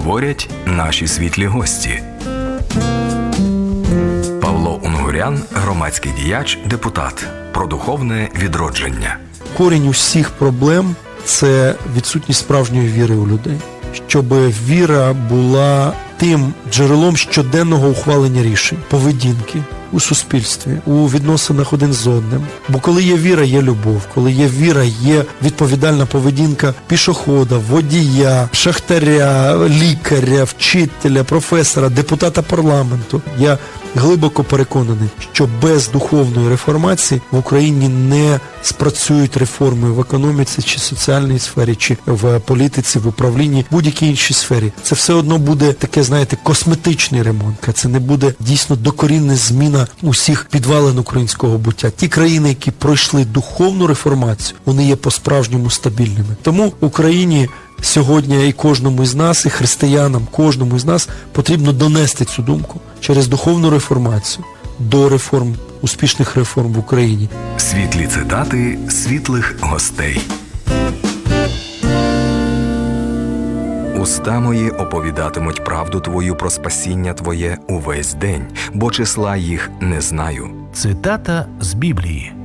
говорять наші світлі гості. Павло Унгурян, громадський діяч, депутат. Про духовне відродження. Корінь усіх проблем – це відсутність справжньої віри у людей. Щоб віра була тим джерелом щоденного ухвалення рішень, поведінки у суспільстві, у відносинах один з одним. Бо коли є віра, є любов. Коли є віра, є відповідальна поведінка пішохода, водія, шахтаря, лікаря, вчителя, професора, депутата парламенту. Я глибоко переконаний, що без духовної реформації в Україні не спрацюють реформи в економіці чи соціальній сфері, чи в політиці, в управлінні, в будь-якій іншій сфері. Це все одно буде таке, знаєте, косметичний ремонт. Це не буде дійсно докорінна зміна усіх підвалин українського буття. Ті країни, які пройшли духовну реформацію, вони є по-справжньому стабільними. Тому Україні сьогодні і кожному із нас, і християнам, кожному із нас потрібно донести цю думку через духовну реформацію до реформ, успішних реформ в Україні. Світлі цитати світлих гостей. Уста мої оповідатимуть правду твою про спасіння твоє увесь день, бо числа їх не знаю. Цитата з Біблії.